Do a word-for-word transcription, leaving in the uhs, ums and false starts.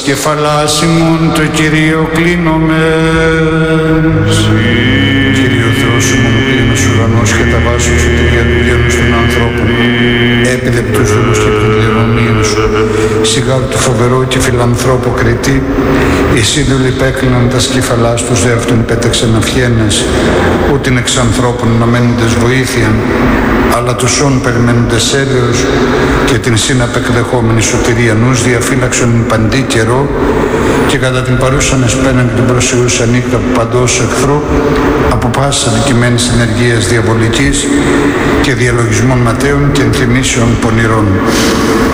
κεφαλάς ημών το Κυρίο κλείνομεν. Κύριο Θεός ημών ο κλίνος ουρανός και τα βάσους σου τη διαλογίων των ανθρώπων. Έπειδε τους δούλους και την πληρωμία σου. Σιγά του φοβερό και φιλανθρώπο Κριτή, οι σύντολοι υπέκλειναν τα σκεφαλάς τους δεύτερον πέταξαν αυχένες, ούτιν εξ ανθρώπων να μένοντες βοήθεια, αλλά τους όν περιμένοντες έλεος και την συναπεκδεχόμενη σωτηρία νους διαφύλαξον παντή καιρό και κατά την παρούσαν εσπέναν και την προσιούσα νύχτα από παντός εχθρού, από πάσης αδικημένης ενεργείας διαβολικής και διαλογισμών ματέων και ενθυμίσεων πονηρών.